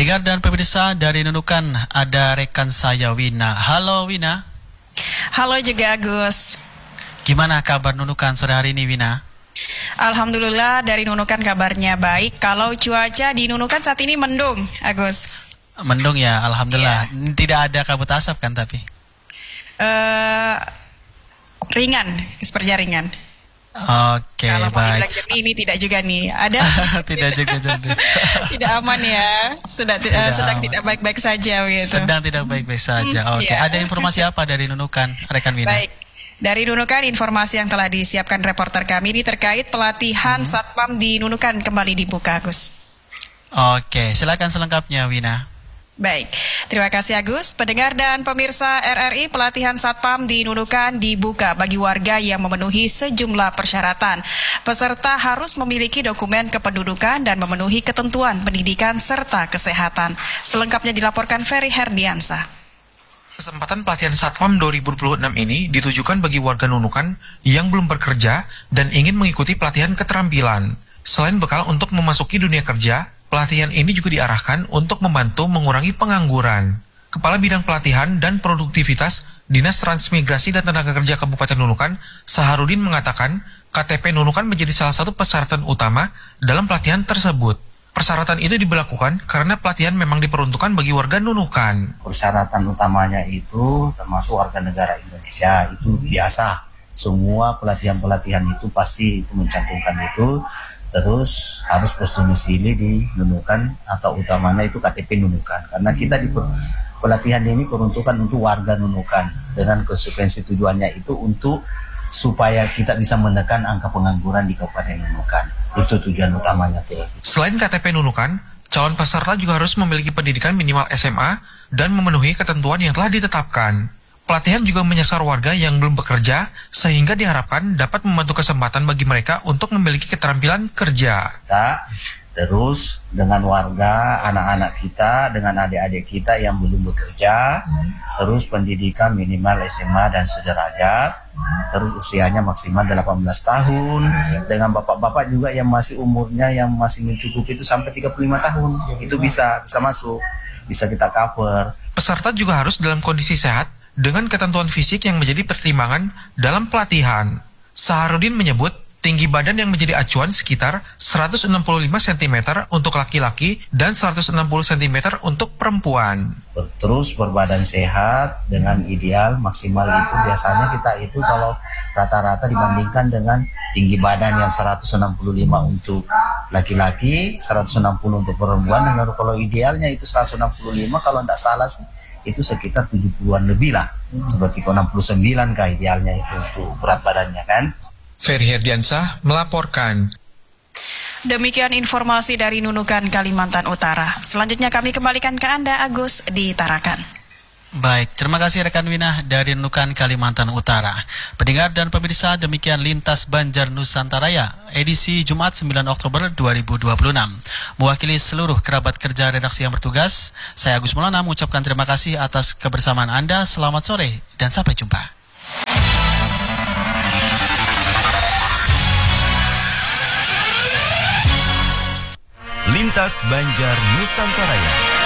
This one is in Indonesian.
Pendengar dan pemirsa, dari Nunukan ada rekan saya Wina. Halo Wina. Halo juga Agus. Gimana kabar Nunukan sore hari ini Wina? Alhamdulillah dari Nunukan kabarnya baik. Kalau cuaca di Nunukan saat ini mendung, Agus. Mendung ya, Alhamdulillah. Tidak ada kabut asap kan tapi? Ringan, sepertinya ringan. Oke, kalau mau baik. dibilang jernih ini tidak juga nih. Ada Tidak juga jernih. tidak aman ya. Sedang tidak baik-baik saja gitu. Sedang tidak baik-baik saja. Oke, iya. ada informasi apa dari Nunukan, rekan Wina? Baik. Dari Nunukan, informasi yang telah disiapkan reporter kami ini terkait pelatihan Satpam di Nunukan kembali dibuka, Agus. Oke, silakan selengkapnya Wina. Baik, terima kasih Agus. Pendengar dan pemirsa RRI, pelatihan Satpam di Nunukan dibuka bagi warga yang memenuhi sejumlah persyaratan. Peserta harus memiliki dokumen kependudukan dan memenuhi ketentuan pendidikan serta kesehatan. Selengkapnya dilaporkan Ferry Herdiansa. Kesempatan pelatihan Satpam 2026 ini ditujukan bagi warga Nunukan yang belum bekerja dan ingin mengikuti pelatihan keterampilan. Selain bekal untuk memasuki dunia kerja, pelatihan ini juga diarahkan untuk membantu mengurangi pengangguran. Kepala Bidang Pelatihan dan Produktivitas Dinas Transmigrasi dan Tenaga Kerja Kabupaten Nunukan, Saharudin mengatakan, KTP Nunukan menjadi salah satu persyaratan utama dalam pelatihan tersebut. Persyaratan itu diberlakukan karena pelatihan memang diperuntukkan bagi warga Nunukan. Persyaratan utamanya itu termasuk warga negara Indonesia, itu biasa. Semua pelatihan-pelatihan itu pasti itu mencantumkan itu. Terus harus berdomisili di Nunukan atau utamanya itu KTP Nunukan. Karena kita di pelatihan ini peruntukan untuk warga Nunukan dengan konsekuensi tujuannya itu untuk supaya kita bisa menekan angka pengangguran di Kabupaten Nunukan. Itu tujuan utamanya tuh. Selain KTP Nunukan, calon peserta juga harus memiliki pendidikan minimal SMA dan memenuhi ketentuan yang telah ditetapkan. Pelatihan juga menyasar warga yang belum bekerja, sehingga diharapkan dapat membantu kesempatan bagi mereka untuk memiliki keterampilan kerja. Terus dengan warga, anak-anak kita, dengan adik-adik kita yang belum bekerja, terus pendidikan minimal SMA dan sederajat, terus usianya maksimal 18 tahun, dengan bapak-bapak juga yang masih umurnya yang masih mencukupi itu sampai 35 tahun, itu bisa masuk, bisa kita cover. Peserta juga harus dalam kondisi sehat, dengan ketentuan fisik yang menjadi pertimbangan dalam pelatihan. Saharudin menyebut tinggi badan yang menjadi acuan sekitar 165 cm untuk laki-laki dan 160 cm untuk perempuan. Terus berbadan sehat dengan ideal maksimal itu biasanya kita itu kalau rata-rata dibandingkan dengan tinggi badan yang 165 untuk laki-laki, 160 untuk perempuan, dengan kalau idealnya itu 165 kalau tidak salah sih itu sekitar 70-an lebih lah, seperti 69 kah idealnya itu untuk berat badannya kan. Ferry Herdiansa melaporkan. Demikian informasi dari Nunukan, Kalimantan Utara. Selanjutnya kami kembalikan ke Anda, Agus, di Tarakan. Baik, terima kasih rekan Wina dari Nunukan, Kalimantan Utara. Pendengar dan pemirsa, demikian Lintas Banjar Nusantara edisi Jumat 9 Oktober 2026. Mewakili seluruh kerabat kerja redaksi yang bertugas, saya Agus Maulana mengucapkan terima kasih atas kebersamaan Anda. Selamat sore dan sampai jumpa. Lintas Banjar Nusantara.